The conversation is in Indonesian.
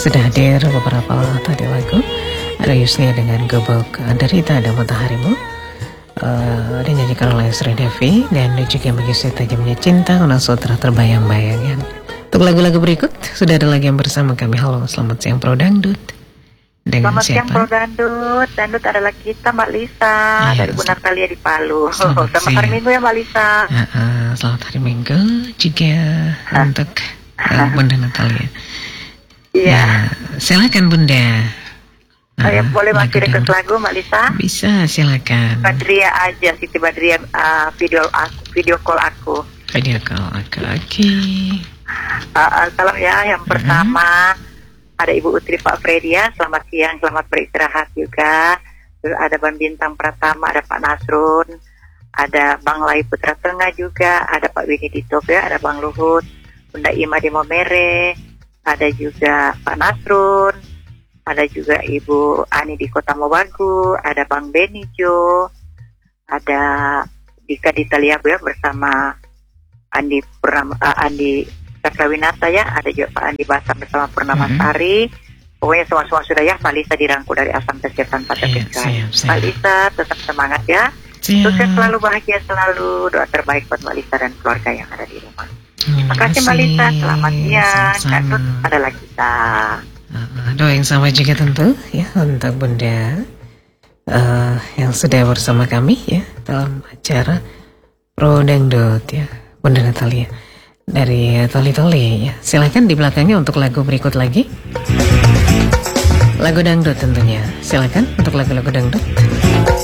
sudah hadir beberapa tadi lagu. Ada Yusnia dengan Gobok Derita, ada Mataharimu, dinyanyikan oleh Sri Devi, dan juga Magisi Tajamnya Cinta, Una Sutra Terbayang-bayang ya. Untuk lagu-lagu berikut sudah ada lagi yang bersama kami. Halo, selamat siang Pro Dangdut. Dengan selamat siapa? siang Pro Dangdut. Dangdut adalah kita Mbak Lisa dari Bu Natalia di Palu. Selamat hari Minggu ya Mbak Lisa. Selamat hari Minggu juga untuk Bunda Natalia. Iya. Silakan Bunda. Boleh masih request lagu Mbak Lisa? Bisa, silakan. Badria aja, Siti Badria video call aku. Video call aku, oke. Salam ya, yang pertama ada Ibu Utri Pak Fredia, selamat siang, selamat beristirahat juga. Terus ada Bang Bintang Pratama, ada Pak Nasrun, ada Bang Lai Putra Tengah juga, ada Pak Winnie di Toga, ada Bang Luhut, Bunda Ima di Momere, ada juga Pak Nasrun, ada juga Ibu Ani di Kota Mobagu, ada Bang Benijo, ada Dika di Taliabu ya bersama Andi Sakrawinata ya, ada juga Pak Andi Basam bersama Purnama Sari. Pokoknya semua sudah ya, Mbak Lisa dirangkul dari Asam Kesehatan pada Piskai. Mbak Lisa tetap semangat ya. Sukses selalu, bahagia selalu, doa terbaik buat Mbak Lisa dan keluarga yang ada di rumah. Terima kasih Mbak Lisa, selamat siang. Kantut adalah kita. Doa yang sama juga tentu ya untuk Bunda yang sudah bersama kami ya dalam acara Pro Dangdut ya, Bunda Natalia dari Toli-Toli ya. Silakan di belakangnya untuk lagu berikut lagi. Lagu dangdut tentunya. Silakan untuk lagu-lagu dangdut.